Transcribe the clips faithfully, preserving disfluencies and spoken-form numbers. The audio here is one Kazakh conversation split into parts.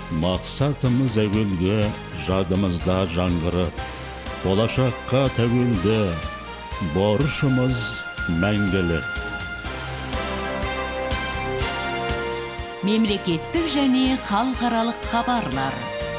Мақсатымыз әуелгі, жадымызда жаңғырып, болашаққа тәуелді, борышымыз мәңгілік. Мемлекеттік және халықаралық хабарлар.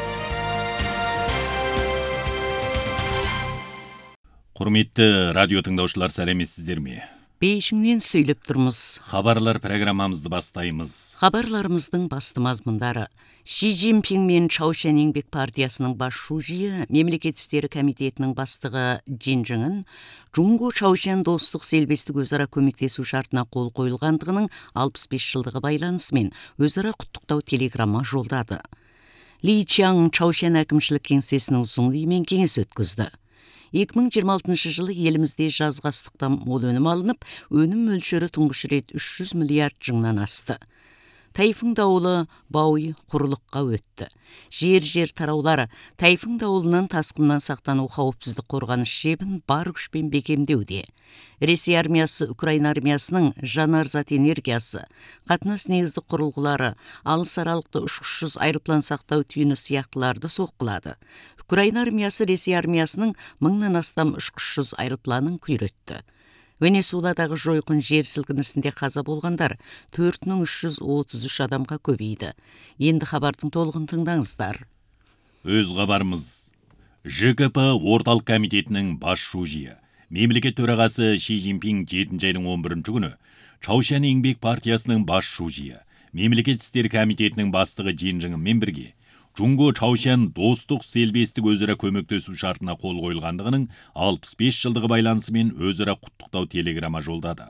Құрметті радио тыңдаушылар, сәлеметсіздер ме? Бейжіңнен сөйлеп тұрмыз. Хабарлар программамызды бастаймыз. Хабарларымыздың басты мазмұндары: Ши Цзиньпин мен Чаошен еңбек партиясының бас шужиі, мемлекет істері комитетінің бастығы Джин Чжыңын Жунго Чаошен достық селбестік өзара көмектесу шартына қол қойылғандығының алпыс бес жылдығы байланысымен өзара құттықтау телеграмма жолдады. Ли Чиаң Чаошен әкімшілік кеңсесінің Зун Лимен кеңес өткізді. екі мың жиырма алтыншы жылы елімізде жазғы астықтан мол өнім алынып, өнім мөлшері тұңғыш рет үш жүз миллиард жыңнан асты. Тайфун дауылы Бауи құрлыққа өтті. Жер-жер тараулары тайфун дауылынан тасқыннан сақтану қауіпсіздік қорғаныс шебін бар күшпен бекемдеуде. Ресей армиясы Украина армиясының жанар зат энергиясы, қатынас негізді құрылғылары, алыс аралықты ұшқышсыз айроплан сақтау түйіні сияқтыларды соққылады. Украина армиясы Ресей армиясының мыңнан астам ұшқышсыз айропланын күйретті. Венесуэладағы жойқын жер сілкінісінде қаза болғандар төрт мың үш жүз отыз үш адамға көбейді. Енді хабардың толығын тыңдаңыздар. Өз хабарымыз. Ж К П орталық комитетінің бас шужиі, мемлекет төрағасы Ши Цзиньпин жетінші айдың он бірінші күні Чаошен еңбек партиясының бас шужиі, мемлекет істері комитетінің бастығы Джин Чжыңмен бірге Жунго Чаошен достық селбестік өзара көмектесу шартына қол қойылғандығының алпыс бес жылдығы байланысымен өзара құттықтау телеграмма жолдады.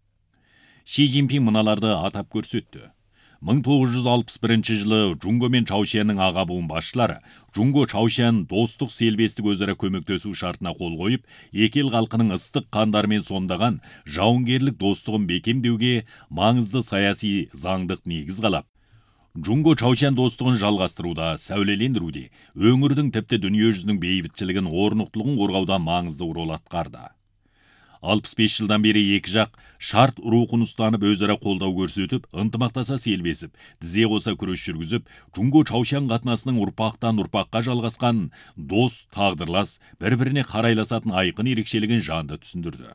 Ши Цзиньпин мыналарды атап көрсетті. мың тоғыз жүз алпыс бірінші жылы Жунго мен Чаошеннің аға буын басшылары Жунго Чаошен достық селбестік өзара көмектесу шартына қол қойып, екі ел халқының ыстық қандарымен сомдаған жауынгерлік достығын бекемдеуге маңызды саяси заңдық негіз қалап, Жунго Чаошен достығын жалғастыруда, сәулелендіруде, өңірдің тіпті дүниежүзінің бейбітшілігін, орнықтылығын қорғауда маңызды рол атқарды. алпыс бес жылдан бері екі жақ шарт рухын ұстанып өзара қолдау көрсетіп, ынтымақтаса селбесіп, тізе қоса күрес жүргізіп, Жунго Чаошен қатынасының ұрпақтан ұрпаққа жалғасқан дос, тағдырлас, бір-біріне қарайласатын айқын ерекшелігін жанды түсіндірді.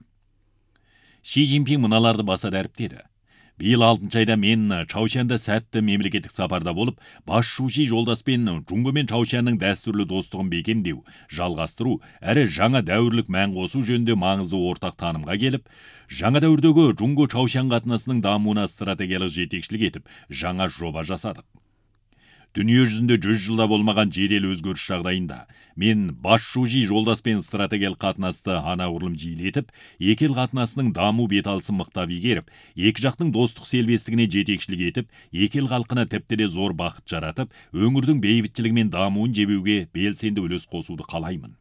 Ши Цзиньпин мыналарды баса дәріптеді. Биыл алтыншы айда мен Чаошенде сәтті мемлекеттік сапарда болып, бас шужи жолдаспен Жунго мен Чаошеннің дәстүрлі достығын бекемдеу, жалғастыру, әрі жаңа дәуірлік мән қосу жөнінде маңызды ортақ танымға келіп, жаңа дәуірдегі Жунго Чаошен қатынасының дамуына стратегиялық жетекшілік етіп, жаңа жоба жасадық. Дүние жүзінде жүз жылда болмаған жедел өзгеріс жағдайында мен бас шужи жолдаспен стратегиялық қатынасты анағұрлым жиілетіп, екі ел қатынасының даму беталысын мықтап игеріп, екі жақтың достық селбестігіне жетекшілік етіп, екі ел халқына тіпті де зор бақыт жаратып, өңірдің бейбітшілігі мен дамуын жебеуге белсенді үлес қосуды қалаймын.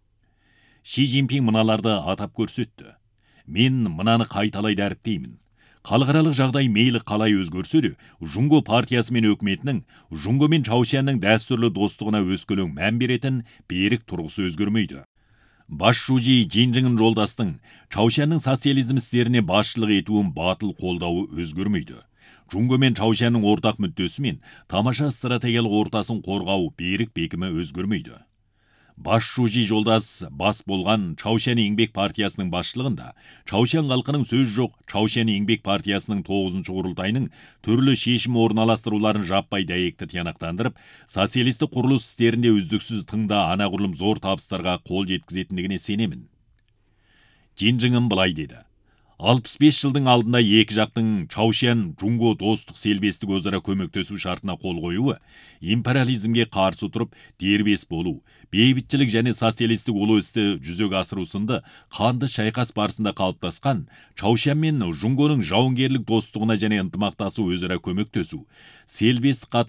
Ши Цзиньпин мыналарды атап көрсетті. Мен мынаны қайталай дәріптеймін. Халықаралық жағдай мейлі қалай өзгерсе де, Жунго партиясы мен өкіметінің Жунго мен Чаошеннің дәстүрлі достығына өскелең мән беретін берік тұрғысы өзгермейді. Бас шужи Джин Чжыңын жолдастың Чаошеннің социализм істеріне басшылық етуін батыл қолдауы өзгермейді. Жунго мен Чаошеннің ортақ мүддесі мен тамаша стратегиялық ортасын қорғау берік бекімі өзгермейді. Бас шужи жолдас бас болған Чаошен еңбек партиясының басшылығында Чаошен халқының сөз жоқ Чаошен еңбек партиясының тоғызыншы құрылтайының түрлі шешім орналастыруларын жаппай дәйекті тиянақтандырып, социалистік құрылыс істерінде үздіксіз тыңда анағұрлым зор табыстарға қол жеткізетіндігіне сенемін. Джин Чжыңын былай деді. алпыс бес жылдың алдында екі жақтың Чаошен Жунго достық селбестік өзара көмектесу шартына қол қоюы, империализмге қарсы тұрып, дербес болу, бейбітшілік және социалистік ұлы істі жүзеге асыру сынды қанды шайқас барысында қалыптасқан Чаошен мен Жунгоның жауынгерлік достығына және ынтымақтасу өзара көмектесу, селбестік